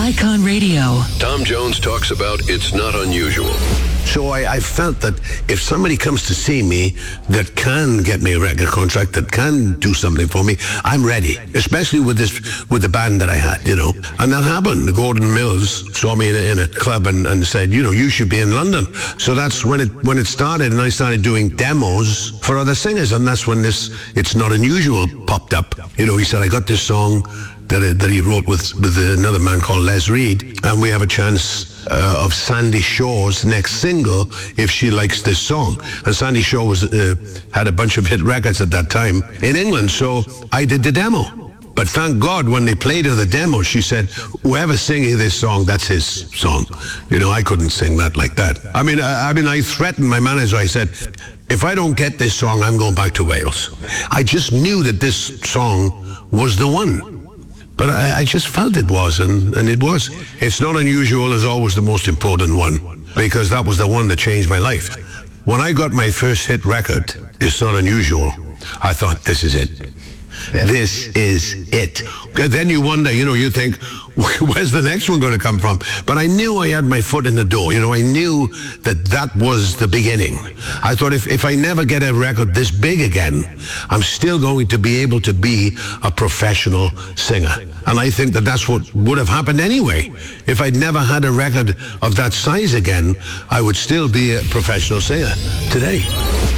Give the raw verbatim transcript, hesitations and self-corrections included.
Icon Radio. Tom Jones talks about it's not unusual. So I, I felt that if somebody comes to see me that can get me a record contract, that can do something for me, I'm ready. Especially with this, with the band that I had, you know. And that happened. Gordon Mills saw me in a, in a club and, and said, you know, you should be in London. So that's when it when it started, and I started doing demos for other singers, and that's when this It's Not Unusual popped up. You know, he said, I got this song that, uh, that he wrote with, with another man called Les Reed, and we have a chance Uh, of Sandy Shaw's next single if she likes this song. And Sandy Shaw was uh, had a bunch of hit records at that time in England, so I did the demo. But thank God when they played her the demo, she said, whoever's singing this song, that's his song. You know, I couldn't sing that like that. I mean, I, I mean, I threatened my manager. I said, if I don't get this song, I'm going back to Wales. I just knew that this song was the one. But I, I just felt it was, and, and it was. It's Not Unusual is always the most important one, because that was the one that changed my life. When I got my first hit record, It's Not Unusual, I thought, this is it. This is it. Then you wonder, you know, you think, where's the next one going to come from? But I knew I had my foot in the door. You know, I knew that that was the beginning. I thought if, if I never get a record this big again, I'm still going to be able to be a professional singer. And I think that that's what would have happened anyway. If I'd never had a record of that size again, I would still be a professional singer today.